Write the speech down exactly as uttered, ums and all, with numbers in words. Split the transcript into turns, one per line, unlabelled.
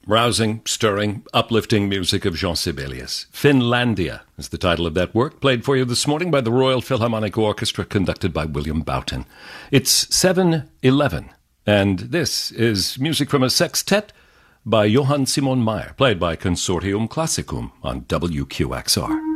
Rousing, stirring, uplifting music of Jean Sibelius. Finlandia is the title of that work, played for you this morning by the Royal Philharmonic Orchestra, conducted by William Boughton. It's seven eleven, and this is music from a sextet by Johann Simon Mayr, played by Consortium Classicum on W Q X R.